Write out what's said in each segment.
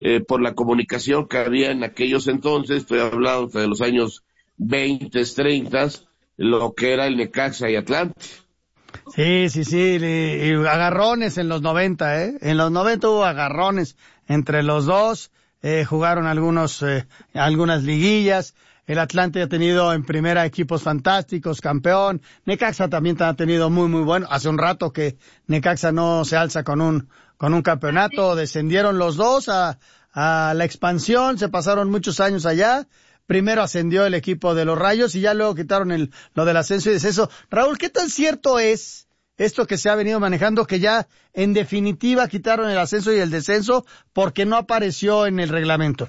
por la comunicación que había en aquellos entonces, estoy hablando de los años 20, 30, lo que era el Necaxa y Atlante. Sí, y agarrones en los 90, En los 90 hubo agarrones entre los dos, jugaron algunas liguillas. El Atlante ha tenido en primera equipos fantásticos, campeón. Necaxa también ha tenido muy, muy bueno. Hace un rato que Necaxa no se alza con un campeonato. Descendieron los dos a la expansión, se pasaron muchos años allá. Primero ascendió el equipo de los Rayos y ya luego quitaron lo del ascenso y descenso. Raúl, ¿qué tan cierto es esto que se ha venido manejando, que ya en definitiva quitaron el ascenso y el descenso porque no apareció en el reglamento?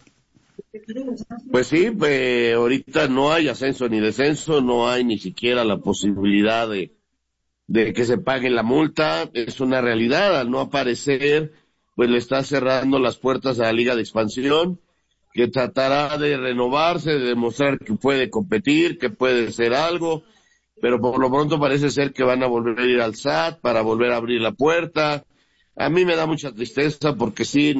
Pues sí, ahorita no hay ascenso ni descenso, no hay ni siquiera la posibilidad de que se pague la multa. Es una realidad. Al no aparecer, pues le está cerrando las puertas a la Liga de Expansión, que tratará de renovarse, de demostrar que puede competir, que puede ser algo, pero por lo pronto parece ser que van a volver a ir al SAT para volver a abrir la puerta. A mí me da mucha tristeza porque sí,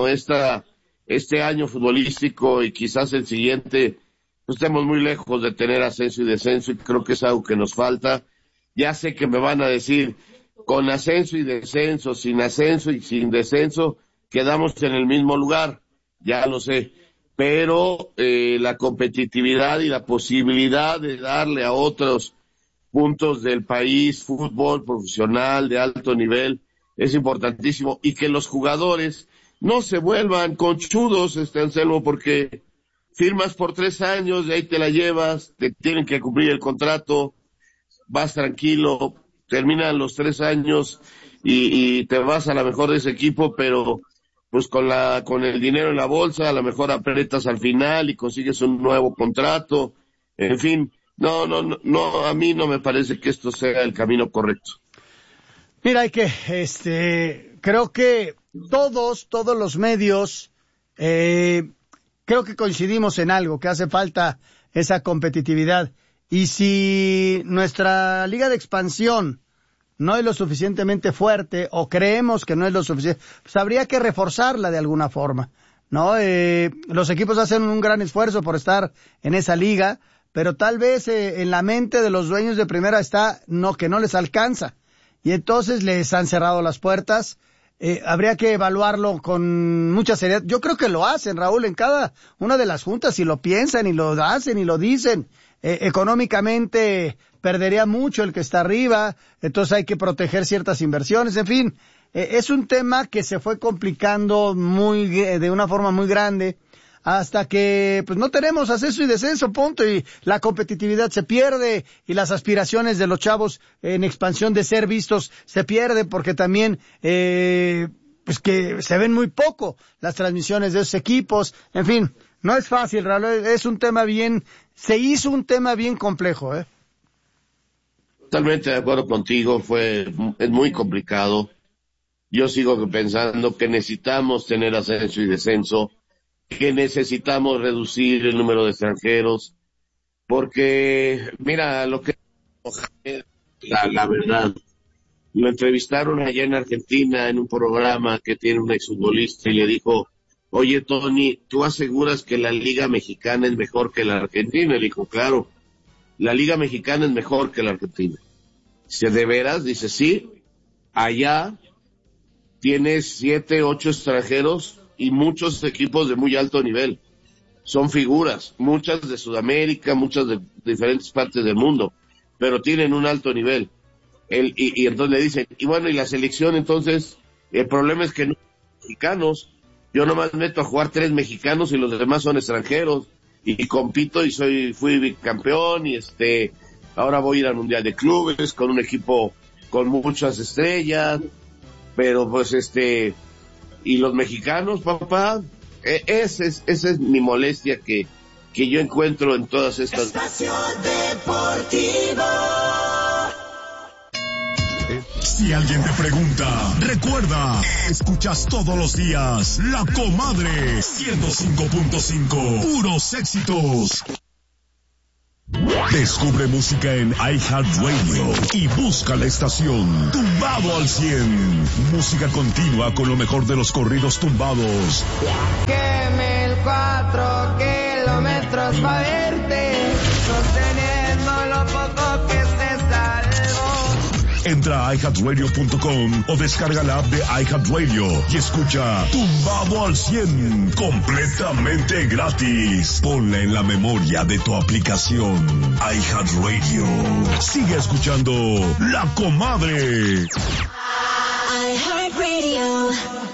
este año futbolístico y quizás el siguiente, pues estemos muy lejos de tener ascenso y descenso, y creo que es algo que nos falta. Ya sé que me van a decir, con ascenso y descenso, sin ascenso y sin descenso, quedamos en el mismo lugar, ya lo sé, pero la competitividad y la posibilidad de darle a otros puntos del país fútbol profesional de alto nivel es importantísimo, y que los jugadores no se vuelvan conchudos, Anselmo, porque firmas por 3 años, de ahí te la llevas, te tienen que cumplir el contrato, vas tranquilo, terminan los 3 años y te vas a la mejor de ese equipo, pero pues con el dinero en la bolsa, a lo mejor apretas al final y consigues un nuevo contrato. En fin, no, a mí no me parece que esto sea el camino correcto. Mira, creo que todos los medios, creo que coincidimos en algo, que hace falta esa competitividad. Y si nuestra Liga de Expansión no es lo suficientemente fuerte, o creemos que no es lo suficiente, pues habría que reforzarla de alguna forma, ¿no? Los equipos hacen un gran esfuerzo por estar en esa liga, pero tal vez en la mente de los dueños de primera está que no les alcanza, y entonces les han cerrado las puertas. Habría que evaluarlo con mucha seriedad. Yo creo que lo hacen, Raúl, en cada una de las juntas, y lo piensan y lo hacen y lo dicen. Económicamente perdería mucho el que está arriba, entonces hay que proteger ciertas inversiones, en fin, es un tema que se fue complicando de una forma muy grande, hasta que pues no tenemos ascenso y descenso, punto, y la competitividad se pierde, y las aspiraciones de los chavos en expansión de ser vistos se pierden, porque también pues que se ven muy poco las transmisiones de esos equipos, en fin. No es fácil, Raúl, se hizo un tema bien complejo, Totalmente de acuerdo contigo, es muy complicado. Yo sigo pensando que necesitamos tener ascenso y descenso, que necesitamos reducir el número de extranjeros, porque, mira, la verdad, lo entrevistaron allá en Argentina en un programa que tiene un exfutbolista y le dijo: oye, Tony, ¿tú aseguras que la Liga Mexicana es mejor que la Argentina? Le dijo: claro, la Liga Mexicana es mejor que la Argentina. Dice: ¿de veras? Dice: sí, allá tienes 7, 8 extranjeros y muchos equipos de muy alto nivel. Son figuras, muchas de Sudamérica, muchas de diferentes partes del mundo, pero tienen un alto nivel. Y entonces le dicen: y bueno, ¿y la selección? Entonces, el problema es que no hay mexicanos. Yo nomás meto a jugar 3 mexicanos y los demás son extranjeros, y compito y fui bicampeón, y ahora voy a ir al Mundial de Clubes con un equipo con muchas estrellas, pero pues y los mexicanos, papá, esa es mi molestia que yo encuentro en todas estas. Espacio Deportivo. Si alguien te pregunta, recuerda, escuchas todos los días La Comadre 105.5, puros éxitos. Descubre música en iHeartRadio y busca la estación Tumbado al 100. Música continua con lo mejor de los corridos tumbados. Que 1004 kilómetros pa' verte, sosteniendo lo poco que se salvó. Entra a iHeartRadio.com o descarga la app de iHeartRadio y escucha Tumbado al 100 completamente gratis. Ponla en la memoria de tu aplicación iHeartRadio. Sigue escuchando La Comadre. iHeartRadio.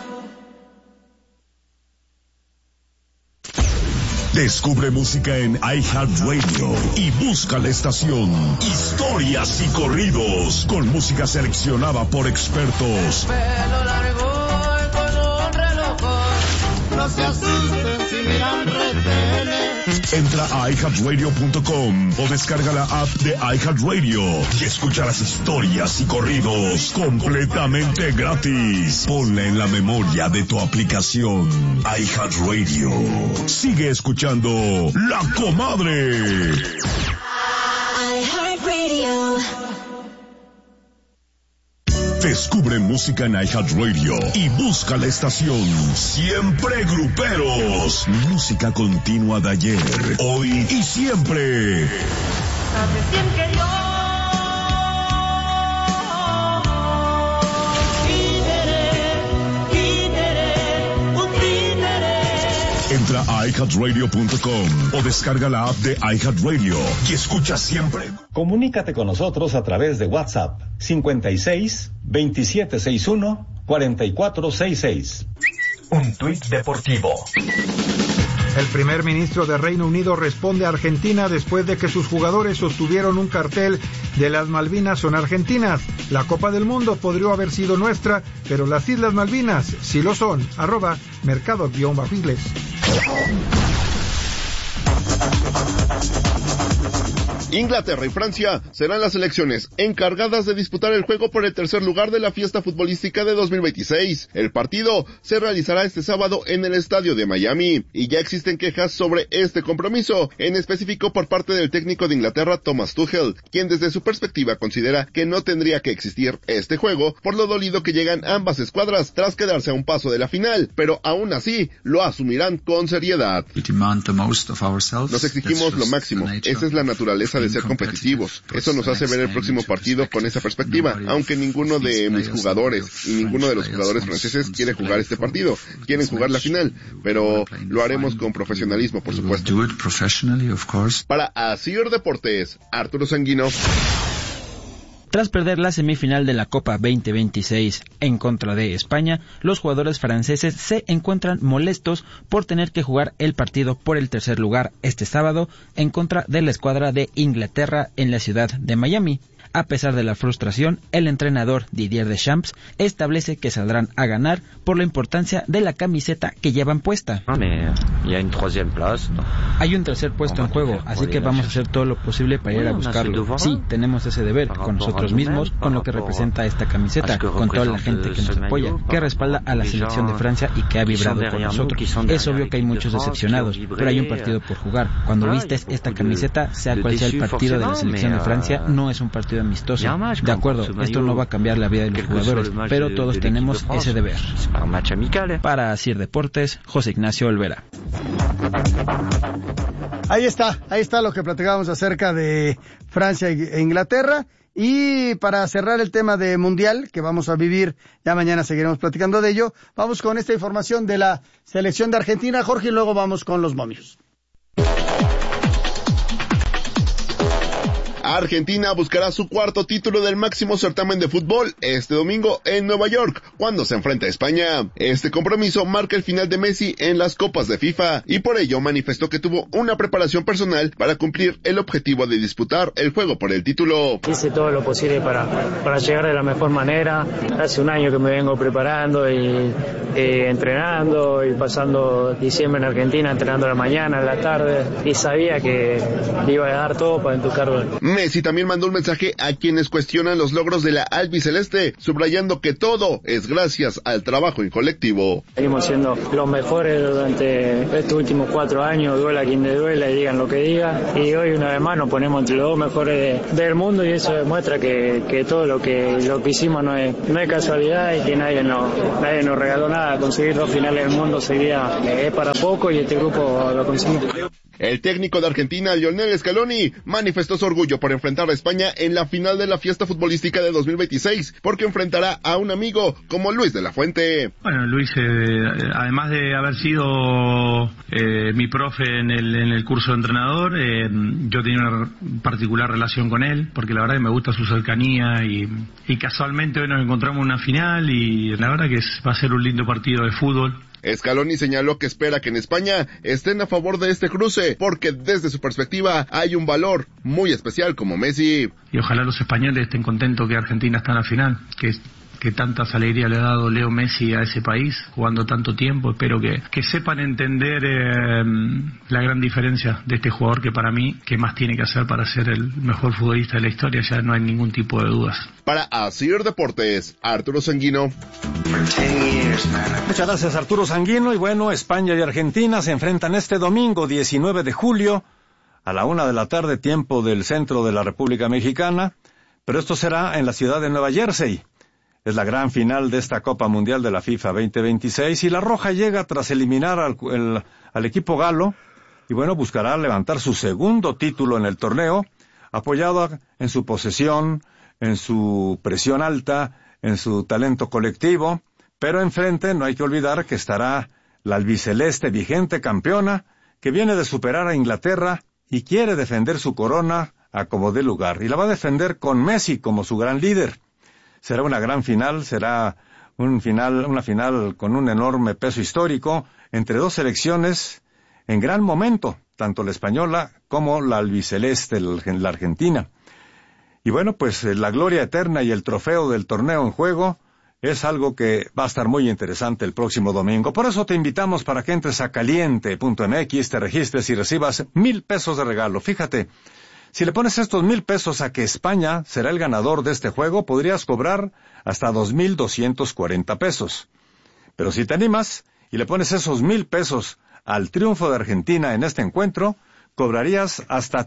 Descubre música en iHeartRadio y busca la estación Historias y Corridos con música seleccionada por expertos. Pelo largo y con un reloj, no se asusten si miran retenes. Entra a iHeartRadio.com o descarga la app de iHeartRadio y escucha las historias y corridos completamente gratis. Ponla en la memoria de tu aplicación iHeartRadio. Sigue escuchando La Comadre. iHeartRadio. Descubre música en iHeartRadio y busca la estación Siempre Gruperos. Música continua de ayer, hoy y siempre. Hace 100 que yo un títere. Entra a iHeartRadio.com o descarga la app de iHeartRadio y escucha siempre. Comunícate con nosotros a través de WhatsApp 56 2761 4466. Un tuit deportivo. El primer ministro de Reino Unido responde a Argentina después de que sus jugadores sostuvieron un cartel de las Malvinas son argentinas. La Copa del Mundo podría haber sido nuestra, pero las Islas Malvinas sí lo son. @mercado_inglés. Inglaterra y Francia serán las selecciones encargadas de disputar el juego por el tercer lugar de la fiesta futbolística de 2026. El partido se realizará este sábado en el estadio de Miami y ya existen quejas sobre este compromiso, en específico por parte del técnico de Inglaterra Thomas Tuchel, quien desde su perspectiva considera que no tendría que existir este juego por lo dolido que llegan ambas escuadras tras quedarse a un paso de la final, pero aún así lo asumirán con seriedad. Nos exigimos lo máximo, esa es la naturaleza de ser competitivos. Eso nos hace ver el próximo partido con esa perspectiva, aunque ninguno de mis jugadores y ninguno de los jugadores franceses quiere jugar este partido, quieren jugar la final, pero lo haremos con profesionalismo, por supuesto. Para Asir Deportes, Arturo Sanguino. Tras perder la semifinal de la Copa 2026 en contra de España, los jugadores franceses se encuentran molestos por tener que jugar el partido por el tercer lugar este sábado en contra de la escuadra de Inglaterra en la ciudad de Miami. A pesar de la frustración, el entrenador Didier Deschamps establece que saldrán a ganar por la importancia de la camiseta que llevan puesta. Hay un tercer puesto en juego, así que vamos a hacer todo lo posible para ir a buscarlo. Sí, tenemos ese deber, con nosotros mismos, con lo que representa esta camiseta, con toda la gente que nos apoya, que respalda a la selección de Francia y que ha vibrado con nosotros. Es obvio que hay muchos decepcionados, pero hay un partido por jugar. Cuando vistes esta camiseta, sea cual sea el partido de la selección de Francia, no es un partido amistoso. De acuerdo, esto no va a cambiar la vida de los jugadores, pero todos tenemos ese deber. Para Asir Deportes, José Ignacio Olvera. Ahí está lo que platicábamos acerca de Francia e Inglaterra. Y para cerrar el tema de Mundial, que vamos a vivir, ya mañana seguiremos platicando de ello, vamos con esta información de la selección de Argentina, Jorge, y luego vamos con los momios. Argentina buscará su cuarto título del máximo certamen de fútbol este domingo en Nueva York, cuando se enfrenta a España. Este compromiso marca el final de Messi en las copas de FIFA, y por ello manifestó que tuvo una preparación personal para cumplir el objetivo de disputar el juego por el título. Hice todo lo posible para llegar de la mejor manera. Hace un año que me vengo preparando y entrenando y pasando diciembre en Argentina, entrenando a la mañana, a la tarde, y sabía que iba a dar todo para entucarlo. Messi también mandó un mensaje a quienes cuestionan los logros de la albiceleste, subrayando que todo es gracias al trabajo en colectivo. Seguimos siendo los mejores durante estos últimos 4 años, duela quien le duela y digan lo que diga, y hoy una vez más nos ponemos entre los 2 mejores del mundo, y eso demuestra que todo lo que hicimos no es casualidad, y que nadie nos regaló nada. Conseguir 2 finales del mundo sería es para poco, y este grupo lo consiguió. El técnico de Argentina, Lionel Scaloni, manifestó su orgullo por enfrentar a España en la final de la fiesta futbolística de 2026, porque enfrentará a un amigo como Luis de la Fuente. Bueno, Luis, además de haber sido mi profe en el curso de entrenador, yo tenía una particular relación con él, porque la verdad que me gusta su cercanía, y casualmente hoy nos encontramos en una final, y la verdad que va a ser un lindo partido de fútbol. Scaloni señaló que espera que en España estén a favor de este cruce, porque desde su perspectiva hay un valor muy especial como Messi. Y ojalá los españoles estén contentos que Argentina está en la final, que tantas alegrías le ha dado Leo Messi a ese país, jugando tanto tiempo. Espero que sepan entender la gran diferencia de este jugador, que para mí, ¿qué más tiene que hacer para ser el mejor futbolista de la historia? Ya no hay ningún tipo de dudas. Para Asir Deportes, Arturo Sanguino. Muchas gracias, Arturo Sanguino. Y bueno, España y Argentina se enfrentan este domingo 19 de julio a la 1:00 p.m, tiempo del centro de la República Mexicana, pero esto será en la ciudad de Nueva Jersey. Es la gran final de esta Copa Mundial de la FIFA 2026, y la Roja llega tras eliminar al equipo galo, y bueno, buscará levantar su segundo título en el torneo, apoyado en su posesión, en su presión alta, en su talento colectivo, pero enfrente no hay que olvidar que estará la albiceleste, vigente campeona, que viene de superar a Inglaterra y quiere defender su corona a como dé lugar, y la va a defender con Messi como su gran líder. Será una gran final, será una final con un enorme peso histórico entre 2 selecciones en gran momento, tanto la española como la albiceleste, la argentina. Y bueno, pues la gloria eterna y el trofeo del torneo en juego es algo que va a estar muy interesante el próximo domingo. Por eso te invitamos para que entres a caliente.mx, te registres y recibas 1,000 pesos de regalo. Fíjate, si le pones estos 1,000 pesos a que España será el ganador de este juego, podrías cobrar hasta 2,240 pesos. Pero si te animas y le pones esos 1,000 pesos al triunfo de Argentina en este encuentro, cobrarías hasta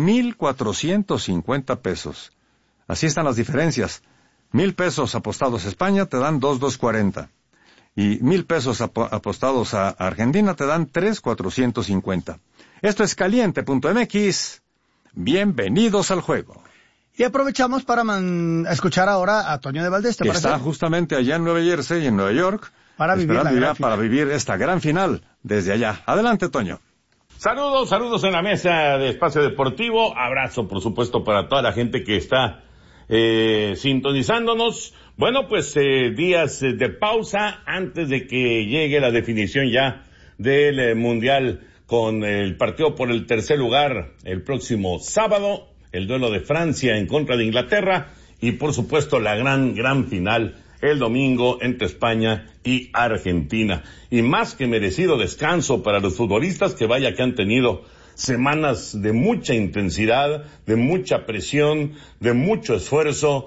3,450 pesos. Así están las diferencias. 1,000 pesos apostados a España te dan 2,240. Y 1,000 pesos apostados a Argentina te dan 3,450. Esto es caliente.mx. Bienvenidos al juego. Y aprovechamos para escuchar ahora a Toño de Valdés, ¿te parece? Está justamente allá en Nueva Jersey y en Nueva York, para vivir esta gran final desde allá. Adelante, Toño. Saludos en la mesa de Espacio Deportivo. Abrazo, por supuesto, para toda la gente que está sintonizándonos. Bueno, pues días de pausa antes de que llegue la definición ya del Mundial, con el partido por el tercer lugar el próximo sábado, el duelo de Francia en contra de Inglaterra, y por supuesto la gran final el domingo entre España y Argentina. Y más que merecido descanso para los futbolistas, que vaya que han tenido semanas de mucha intensidad, de mucha presión, de mucho esfuerzo,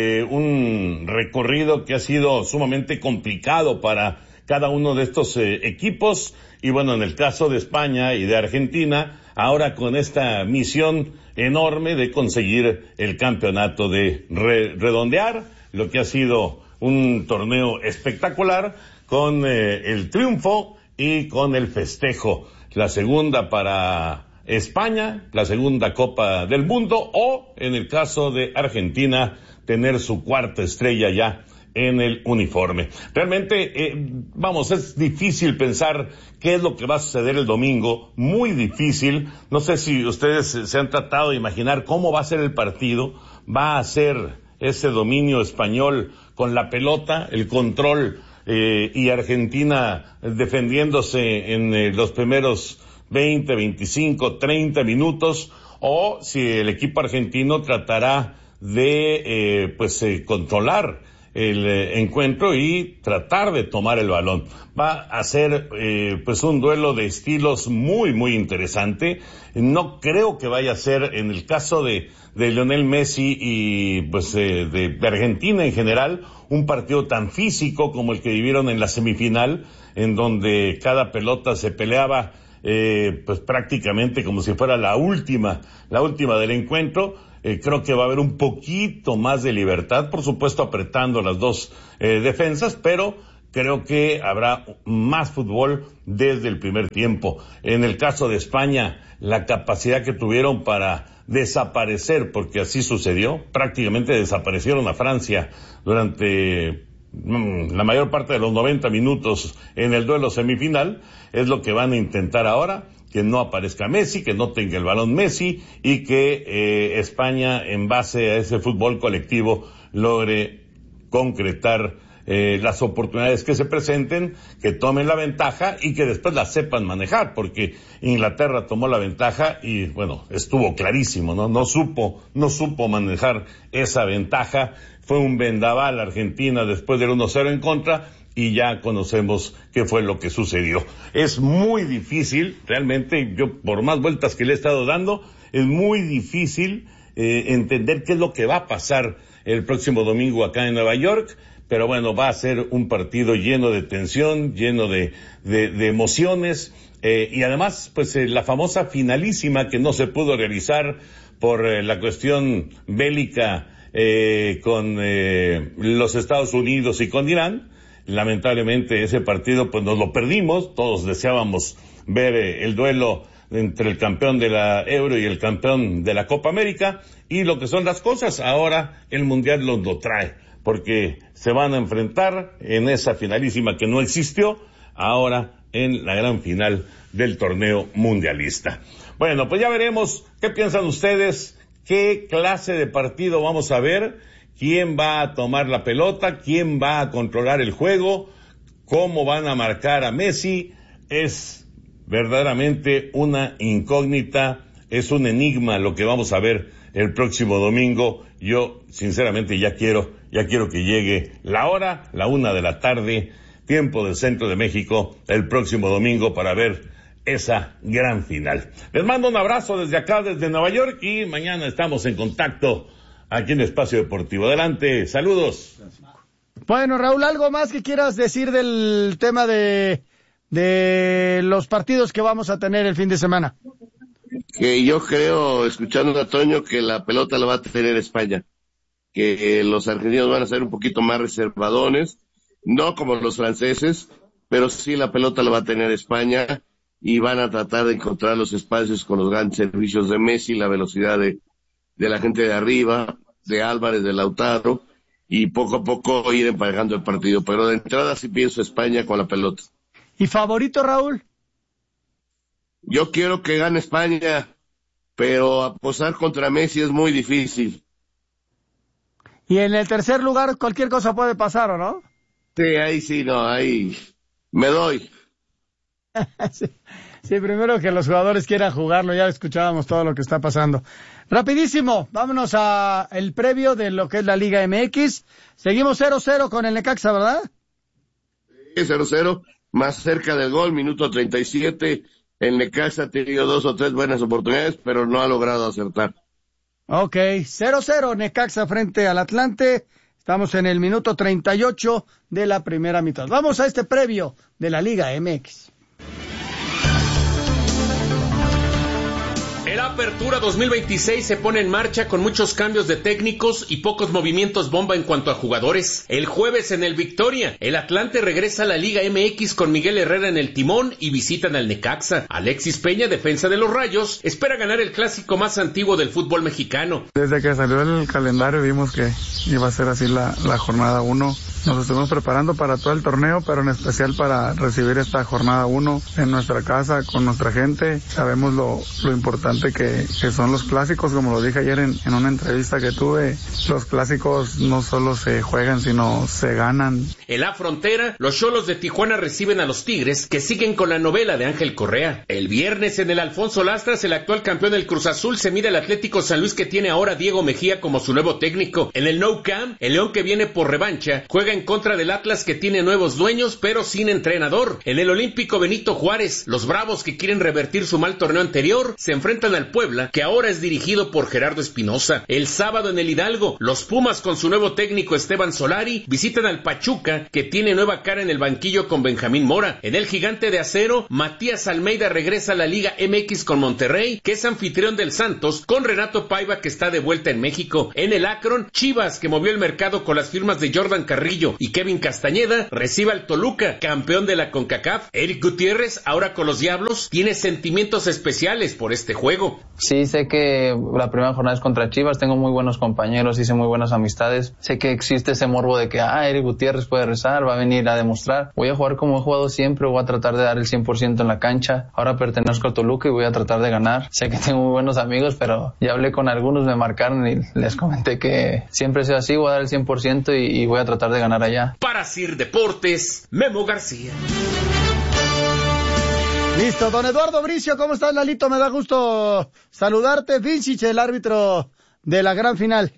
un recorrido que ha sido sumamente complicado para cada uno de estos equipos. Y bueno, en el caso de España y de Argentina, ahora con esta misión enorme de conseguir el campeonato, de redondear lo que ha sido un torneo espectacular, con el triunfo y con el festejo. La segunda para España, la segunda Copa del Mundo, o en el caso de Argentina, tener su 4ª estrella ya en el uniforme. Realmente, es difícil pensar qué es lo que va a suceder el domingo, muy difícil. No sé si ustedes se han tratado de imaginar cómo va a ser el partido. Va a ser ese dominio español con la pelota, el control, y Argentina defendiéndose en los primeros 20, 25, 30 minutos, o si el equipo argentino tratará de controlar el encuentro y tratar de tomar el balón. Va a ser pues un duelo de estilos muy, muy interesante. No creo que vaya a ser, en el caso de Lionel Messi y pues de Argentina en general, un partido tan físico como el que vivieron en la semifinal, en donde cada pelota se peleaba pues prácticamente como si fuera la última del encuentro. Creo que va a haber un poquito más de libertad, por supuesto apretando las dos defensas, pero creo que habrá más fútbol desde el primer tiempo. En el caso de España, la capacidad que tuvieron para desaparecer, porque así sucedió, prácticamente desaparecieron a Francia durante la mayor parte de los 90 minutos en el duelo semifinal, es lo que van a intentar ahora, que no aparezca Messi, que no tenga el balón Messi y que España, en base a ese fútbol colectivo, logre concretar las oportunidades que se presenten, que tomen la ventaja y que después la sepan manejar, porque Inglaterra tomó la ventaja y bueno, estuvo clarísimo, no supo manejar esa ventaja. Fue un vendaval Argentina después del 1-0 en contra y ya conocemos qué fue lo que sucedió. Es muy difícil, realmente, yo por más vueltas que le he estado dando, es muy difícil entender qué es lo que va a pasar el próximo domingo acá en Nueva York, pero bueno, va a ser un partido lleno de tensión, lleno de emociones, y además, pues la famosa finalísima que no se pudo realizar por la cuestión bélica con los Estados Unidos y con Irán. Lamentablemente ese partido pues nos lo perdimos, todos deseábamos ver el duelo entre el campeón de la Euro y el campeón de la Copa América, y lo que son las cosas, ahora el Mundial lo trae, porque se van a enfrentar en esa finalísima que no existió, ahora en la gran final del torneo mundialista. Bueno, pues ya veremos qué piensan ustedes, qué clase de partido vamos a ver, quién va a tomar la pelota, quién va a controlar el juego, cómo van a marcar a Messi. Es verdaderamente una incógnita, es un enigma lo que vamos a ver el próximo domingo. Yo sinceramente ya quiero que llegue la hora, la 1:00 p.m, tiempo del centro de México, el próximo domingo, para ver esa gran final. Les mando un abrazo desde acá, desde Nueva York, y mañana estamos en contacto aquí en Espacio Deportivo. Adelante, saludos. Bueno, Raúl, ¿algo más que quieras decir del tema de los partidos que vamos a tener el fin de semana? Que yo creo, escuchando a Toño, que la pelota la va a tener España, que los argentinos van a ser un poquito más reservadones, no como los franceses, pero sí la pelota la va a tener España, y van a tratar de encontrar los espacios con los grandes servicios de Messi, la velocidad de la gente de arriba, de Álvarez, de Lautaro, y poco a poco ir emparejando el partido. Pero de entrada sí pienso España con la pelota. ¿Y favorito, Raúl? Yo quiero que gane España, pero apostar contra Messi es muy difícil. Y en el tercer lugar cualquier cosa puede pasar, ¿o no? Sí, ahí sí, no, ahí me doy. Sí, primero que los jugadores quieran jugarlo, ya escuchábamos todo lo que está pasando. Rapidísimo, vámonos a el previo de lo que es la Liga MX. Seguimos 0-0 con el Necaxa, ¿verdad? Sí, 0-0, más cerca del gol, minuto 37. El Necaxa ha tenido 2 o 3 buenas oportunidades, pero no ha logrado acertar. Ok, 0-0 Necaxa frente al Atlante. Estamos en el minuto 38 de la primera mitad. Vamos a este previo de la Liga MX. El Apertura 2026 se pone en marcha con muchos cambios de técnicos y pocos movimientos bomba en cuanto a jugadores. El jueves en el Victoria, el Atlante regresa a la Liga MX con Miguel Herrera en el timón y visitan al Necaxa. Alexis Peña, defensa de los Rayos, espera ganar el clásico más antiguo del fútbol mexicano. Desde que salió el calendario vimos que iba a ser así la jornada 1. Nos estuvimos preparando para todo el torneo, pero en especial para recibir esta jornada 1 en nuestra casa, con nuestra gente. Sabemos lo importante que son los clásicos, como lo dije ayer en una entrevista que tuve. Los clásicos no solo se juegan, sino se ganan. En la frontera, los Xolos de Tijuana reciben a los Tigres, que siguen con la novela de Ángel Correa. El viernes en el Alfonso Lastras, el actual campeón del Cruz Azul se mide al Atlético San Luis, que tiene ahora a Diego Mejía como su nuevo técnico. En el Nou Camp, el León, que viene por revancha, juega en contra del Atlas, que tiene nuevos dueños pero sin entrenador. En el Olímpico Benito Juárez, los Bravos, que quieren revertir su mal torneo anterior, se enfrentan al Puebla, que ahora es dirigido por Gerardo Espinosa. El sábado en el Hidalgo, los Pumas con su nuevo técnico Esteban Solari visitan al Pachuca, que tiene nueva cara en el banquillo con Benjamín Mora. En el Gigante de Acero, Matías Almeida regresa a la Liga MX con Monterrey, que es anfitrión del Santos, con Renato Paiva, que está de vuelta en México. En el Akron, Chivas, que movió el mercado con las firmas de Jordan Carrillo y Kevin Castañeda, recibe al Toluca, campeón de la CONCACAF. Eric Gutiérrez, ahora con los Diablos, tiene sentimientos especiales por este juego. Sí, sé que la primera jornada es contra Chivas, tengo muy buenos compañeros, hice muy buenas amistades. Sé que existe ese morbo de que, Eric Gutiérrez puede rezar, va a venir a demostrar. Voy a jugar como he jugado siempre, voy a tratar de dar el 100% en la cancha. Ahora pertenezco a Toluca y voy a tratar de ganar. Sé que tengo muy buenos amigos, pero ya hablé con algunos, me marcaron y les comenté que siempre sea así, voy a dar el 100% y voy a tratar de ganar allá. Para Sir Deportes, Memo García. Listo, don Eduardo Bricio, ¿cómo estás, Lalito? Me da gusto saludarte. Vincic, el árbitro de la gran final.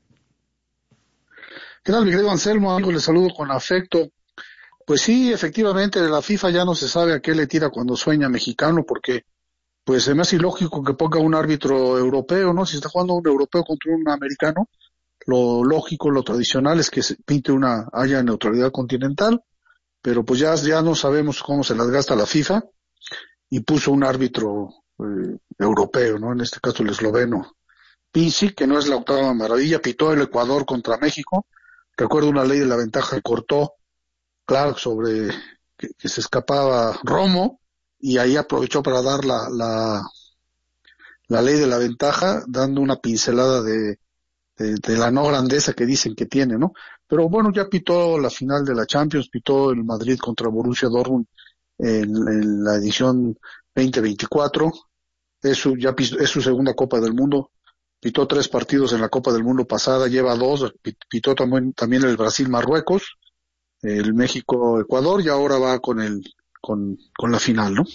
¿Qué tal, mi querido Anselmo? Amigo, le saludo con afecto. Pues sí, efectivamente, la FIFA ya no se sabe a qué le tira cuando sueña mexicano, porque pues se me hace ilógico que ponga un árbitro europeo, ¿no? Si está jugando un europeo contra un americano, lo lógico, lo tradicional es que se pinte haya neutralidad continental, pero pues ya no sabemos cómo se las gasta la FIFA y puso un árbitro europeo, ¿no? En este caso el esloveno Pincic, que no es la octava maravilla, pitó el Ecuador contra México. Recuerdo una ley de la ventaja que cortó Clark sobre que se escapaba Romo, y ahí aprovechó para dar la ley de la ventaja, dando una pincelada de la no grandeza que dicen que tiene, ¿no? Pero bueno, ya pitó la final de la Champions, pitó el Madrid contra Borussia Dortmund en la edición 2024, es su segunda Copa del Mundo, pitó 3 partidos en la Copa del Mundo pasada, lleva 2, pitó también el Brasil-Marruecos, el México-Ecuador, y ahora va con la final, ¿no?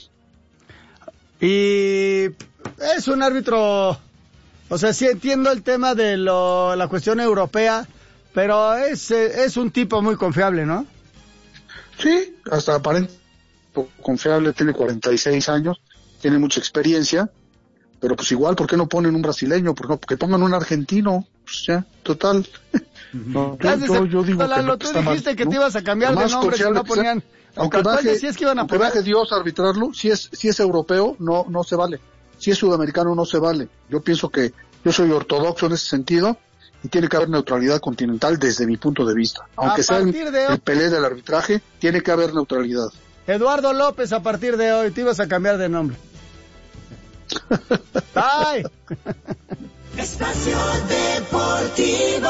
Y es un árbitro, o sea, sí entiendo el tema de la cuestión europea, pero es un tipo muy confiable, ¿no? Sí, hasta aparentemente confiable, tiene 46 años, tiene mucha experiencia, pero pues igual, ¿por qué no ponen un brasileño? Porque pongan un argentino, pues ya, total. No, yo digo Lalo, que tú dijiste mal, que te ibas a cambiar de nombre si no ponían... Aunque baje Dios a arbitrarlo, si es europeo, no se vale. Si es sudamericano, no se vale. Yo pienso que yo soy ortodoxo en ese sentido y tiene que haber neutralidad continental desde mi punto de vista. Aunque sea el pelé del arbitraje, tiene que haber neutralidad. Eduardo López, a partir de hoy, te ibas a cambiar de nombre. ¡Ay! Espacio Deportivo.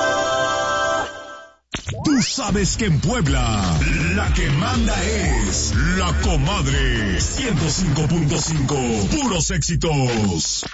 Tú sabes que en Puebla la que manda es La Comadre 105.5, puros éxitos.